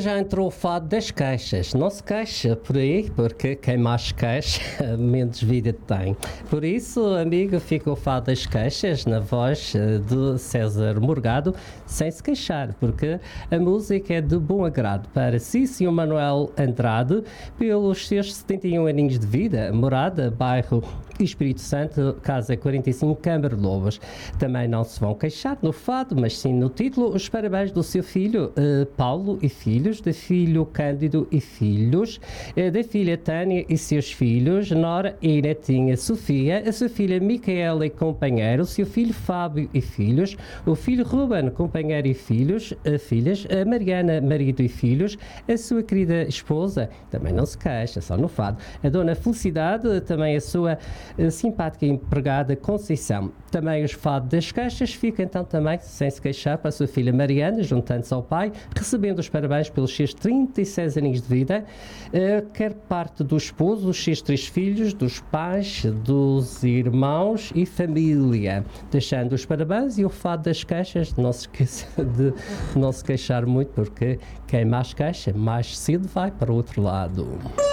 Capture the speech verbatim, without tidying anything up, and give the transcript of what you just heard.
já entrou o fado das queixas. Não se queixa por aí, porque quem mais queixa, menos vida tem. Por isso, amigo, fica o fado das queixas na voz de César Morgado, sem se queixar, porque a música é de bom agrado para Cício Manuel Andrade, pelos seus setenta e um aninhos de vida, morada, bairro Espírito Santo, casa quarenta e cinco, Câmara de Lobos. Também não se vão queixar no fado, mas sim no título, os parabéns do seu filho uh, Paulo e filhos, da filho Cândido e filhos, uh, da filha Tânia e seus filhos, Nora e netinha Sofia, a sua filha Micaela e companheiro, o seu filho Fábio e filhos, o filho Ruben, companheiro e filhos, uh, filhas, a Mariana, marido e filhos, a sua querida esposa, também não se queixa, só no fado, a dona Felicidade, também a sua uh, simpática empregada Conceição. Também os fados das queixas fica então também sem se queixar para a sua filha Mariana, juntando-se ao pai, recebendo os parabéns pelos seus trinta e seis aninhos de vida, uh, quer parte do esposo, os seus três filhos, dos pais, dos irmãos e família, deixando os parabéns e o fado das queixas, não se esqueça de não se queixar muito, porque quem mais queixa, mais cedo vai para o outro lado.